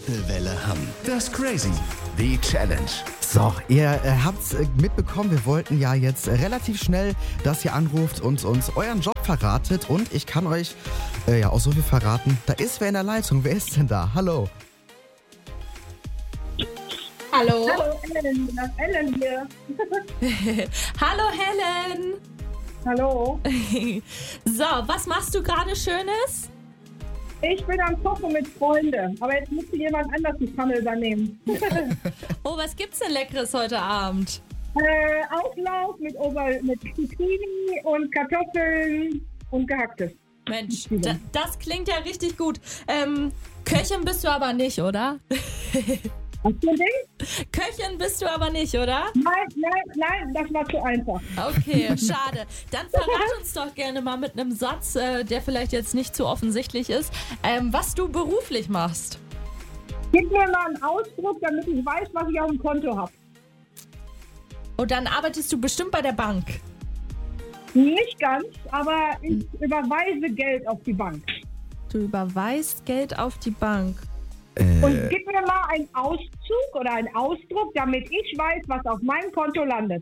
Grippewelle haben. Das Crazy, die Challenge. So, ihr habt's mitbekommen, wir wollten ja jetzt relativ schnell, dass ihr anruft und uns euren Job verratet. Und ich kann euch auch so viel verraten. Da ist wer in der Leitung. Wer ist denn da? Hallo. Hallo. Hallo Ellen hier. Hallo Helen. Hallo. So, was machst du gerade Schönes? Ich bin am Kochen mit Freunden, aber jetzt müsste jemand anders die Pfanne übernehmen. Oh, was gibt's denn Leckeres heute Abend? Auflauf mit Zucchini und Kartoffeln und Gehacktes. Mensch, das klingt ja richtig gut. Köchin bist du aber nicht, oder? Was für ein Ding? Köchin bist du aber nicht, oder? Nein, das war zu einfach. Okay, schade. Dann verrat uns doch gerne mal mit einem Satz, der vielleicht jetzt nicht zu offensichtlich ist, was du beruflich machst. Gib mir mal einen Ausdruck, damit ich weiß, was ich auf dem Konto habe. Und dann arbeitest du bestimmt bei der Bank. Nicht ganz, aber ich überweise Geld auf die Bank. Du überweist Geld auf die Bank. Und gib mir mal einen Auszug oder einen Ausdruck, damit ich weiß, was auf meinem Konto landet.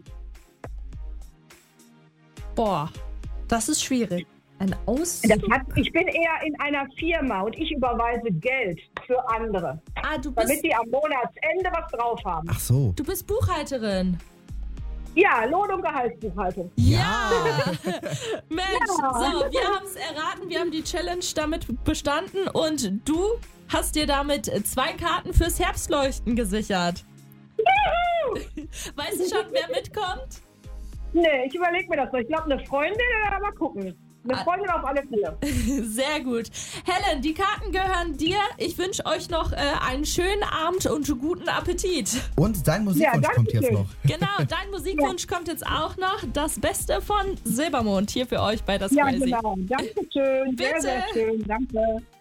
Boah, das ist schwierig. Ein Auszug. Ich bin eher in einer Firma und ich überweise Geld für andere, damit die am Monatsende was drauf haben. Ach so. Du bist Buchhalterin. Ja, Lohn- und Gehaltsbuchhaltung. Ja! Mensch, so, wir haben es erraten, wir haben die Challenge damit bestanden und du hast dir damit 2 Karten fürs Herbstleuchten gesichert. Juhu! Weißt du schon, wer mitkommt? Nee, ich überlege mir das noch. Ich glaube, eine Freundin, mal gucken. Eine Freundin auf alle Fälle. Sehr gut. Helen, die Karten gehören dir. Ich wünsche euch noch einen schönen Abend und guten Appetit. Und dein Musikwunsch kommt jetzt noch. Genau, dein Musikwunsch kommt jetzt auch noch. Das Beste von Silbermond hier für euch bei Das Crazy. Ja, genau. Dankeschön. Bitte. Sehr, sehr schön. Danke.